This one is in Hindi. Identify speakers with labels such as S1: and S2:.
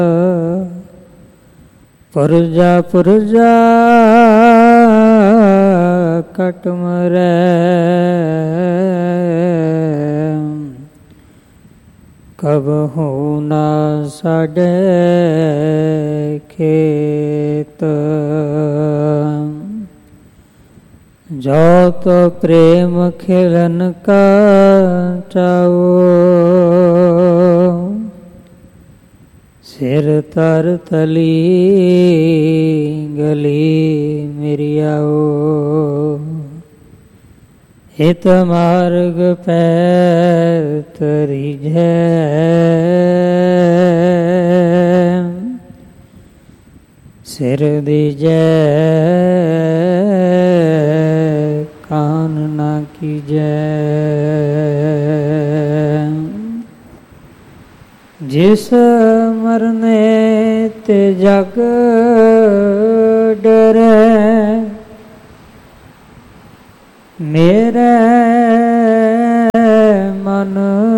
S1: पुरजा पुरजा कट मरै कबहू ना साडे खेत जो तो प्रेम खिलन का चाओ सिर तर तली गली मेरी आओ हित मार्ग पे तरी जै सिर दीजै कान ना कीजै जिस मरने ते जग डरे मेरे मन